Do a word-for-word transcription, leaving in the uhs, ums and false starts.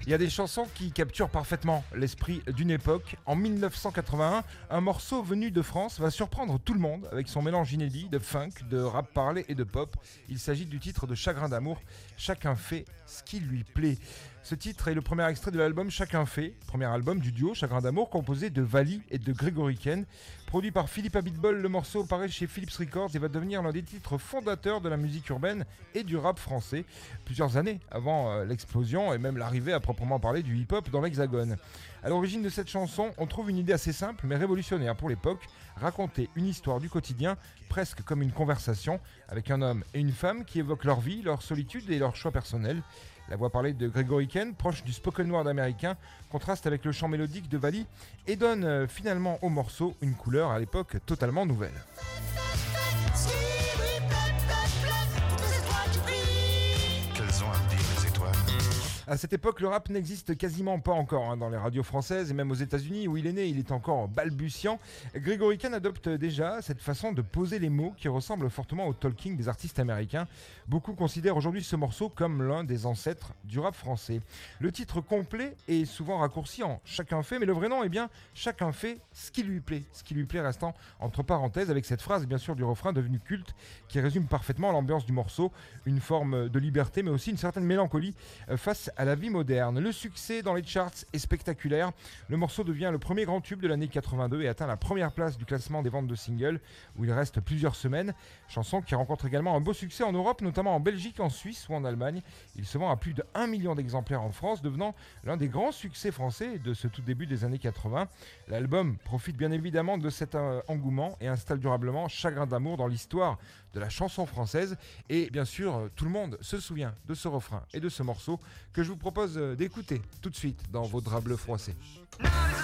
Il y a des chansons qui capturent parfaitement l'esprit d'une époque. En dix-neuf cent quatre-vingt-un, un morceau venu de France va surprendre tout le monde avec son mélange inédit de funk, de rap parlé et de pop. Il s'agit du titre de Chagrin d'amour, Chacun fait ce qui lui plaît. Ce titre est le premier extrait de l'album Chacun fait, premier album du duo Chagrin d'amour composé de Vali et de Grégory Ken. Produit par Philippe Abitbol, le morceau paraît chez Philips Records et va devenir l'un des titres fondateurs de la musique urbaine et du rap français, plusieurs années avant euh, l'explosion et même l'arrivée à proprement parler du hip-hop dans l'Hexagone. À l'origine de cette chanson, on trouve une idée assez simple mais révolutionnaire pour l'époque, raconter une histoire du quotidien, presque comme une conversation, avec un homme et une femme qui évoquent leur vie, leur solitude et leurs choix personnels. La voix parlée de Grégory Ken, proche du spoken word américain, contraste avec le chant mélodique de Vali et donne euh, finalement au morceau une couleur à l'époque totalement nouvelle. Qu'elles ont à me dire les étoiles. À cette époque, le rap n'existe quasiment pas encore hein, dans les radios françaises et même aux États-Unis où il est né, il est encore balbutiant. Grégory Ken adopte déjà cette façon de poser les mots qui ressemble fortement au talking des artistes américains. Beaucoup considèrent aujourd'hui ce morceau comme l'un des ancêtres du rap français. Le titre complet est souvent raccourci en Chacun fait, mais le vrai nom est bien Chacun fait ce qui lui plaît. Ce qui lui plaît restant entre parenthèses avec cette phrase bien sûr du refrain devenu culte qui résume parfaitement l'ambiance du morceau, une forme de liberté mais aussi une certaine mélancolie face à la vie moderne. Le succès dans les charts est spectaculaire. Le morceau devient le premier grand tube de l'année quatre-vingt-deux et atteint la première place du classement des ventes de singles où il reste plusieurs semaines. Chanson qui rencontre également un beau succès en Europe, notamment en Belgique, en Suisse ou en Allemagne. Il se vend à plus de un million d'exemplaires en France, devenant l'un des grands succès français de ce tout début des années quatre-vingts. L'album profite bien évidemment de cet euh, engouement et installe durablement Chagrin d'amour dans l'histoire de la chanson française. Et bien sûr, tout le monde se souvient de ce refrain et de ce morceau que je vous propose d'écouter tout de suite dans vos draps bleus froissés.